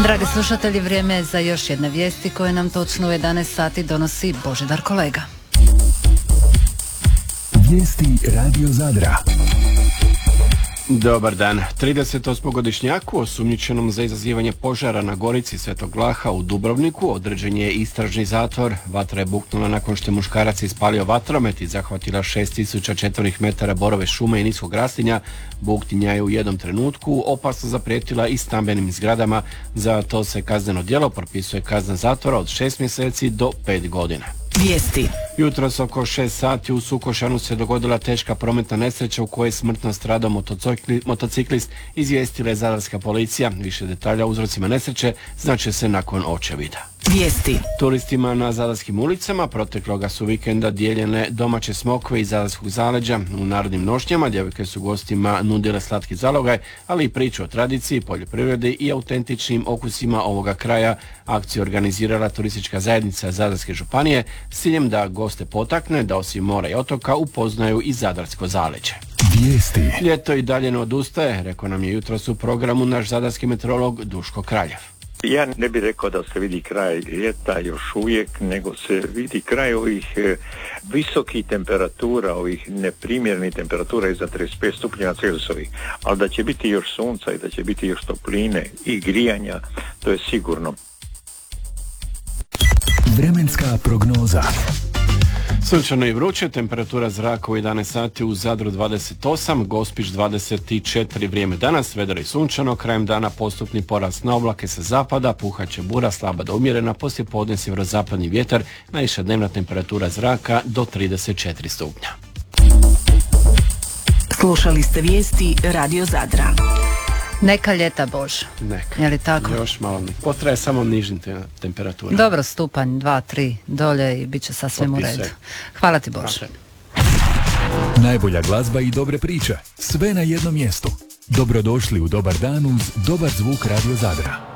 Dragi slušatelji, vrijeme je za još jedne vijesti koje nam točno u 11 sati donosi Božidar Kolega. Vijesti Radio Zadra. Dobar dan. 38-godišnjaku osumnjičenom za izazivanje požara na Gorici Svetog Vlaha u Dubrovniku određen je istražni zatvor. Vatra je buknula nakon što je muškarac ispalio vatromet i zahvatila 6000 četvornih metara borove šume i niskog raslinja. Buktinja je u jednom trenutku opasno zaprijetila i stambenim zgradama. Za to se kazneno djelo propisuje kazna zatvora od 6 mjeseci do 5 godina. Vijesti. Jutros oko 6 sati u Sukošanu se dogodila teška prometna nesreća u kojoj je smrtno stradao motociklist, izvijestila je zadarska policija. Više detalja o uzrocima nesreće znaće se nakon očevida. Vijesti. Turistima na zadarskim ulicama protekloga su vikenda dijeljene domaće smokve iz zadarskog zaleđa. U narodnim nošnjama djevojke su gostima nudile slatki zalogaj, ali i priču o tradiciji, poljoprivredi i autentičnim okusima ovoga kraja. Akciju organizirala turistička zajednica Zadarske županije s ciljem da goste potakne da osim mora i otoka upoznaju i zadarsko zaleđe. Vijesti. Ljeto i dalje ne odustaje, rekao nam je jutros u programu naš zadarski meteorolog Duško Kraljev. Ja ne bih rekao da se vidi kraj ljeta još uvijek, nego se vidi kraj ovih visokih temperatura, ovih neprimjernih temperatura iza 35 stupnjeva Celzijusovih, ali da će biti još sunca i da će biti još topline i grijanja, to je sigurno. Vremenska prognoza. Sunčano i vruće, temperatura zraka u 11 sati u Zadru 28, Gospić 24, vrijeme danas, vedro i sunčano, krajem dana postupni porast na oblake sa zapada, puhaće bura, slaba do umjerena, poslije podne sjeverozapadni vjetar, najviša dnevna temperatura zraka do 34 stupnja. Slušali ste vijesti Radio Zadra. Neka ljeta, Bož. Neka. Je li tako? Još malo. Potraje samo nižim temperatura. Dobro, stupanj, 2-3 dolje i bit će sasvim u redu. Hvala ti, Bož. Najbolja glazba i dobre priče. Sve na jednom mjestu. Dobrodošli u Dobar dan uz dobar zvuk Radio Zadra.